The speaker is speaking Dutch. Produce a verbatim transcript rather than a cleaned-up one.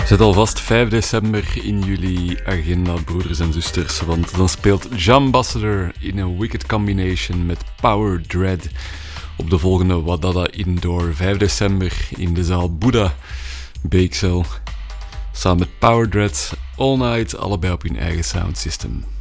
Zet alvast vijf december in jullie agenda, broeders en zusters, want dan speelt Jambassador in een wicked combination met Power Dread op de volgende Wadada Indoor, vijf december in de zaal Buddha Beeksel, samen met Power Dread, All Night, allebei op hun eigen soundsystem.